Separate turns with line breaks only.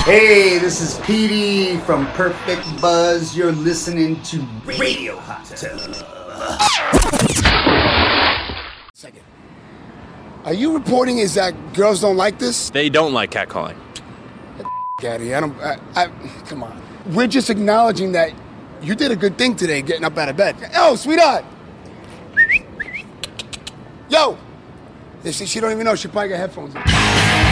Hey, this is Petey from Perfect Buzz. You're listening to Radio Hot Tub.
Second. Are you reporting is that girls don't like this?
They don't like catcalling.
Gaddy, come on. We're just acknowledging that you did a good thing today getting up out of bed. Yo, sweetheart. Yo. She don't even know. She probably got headphones on.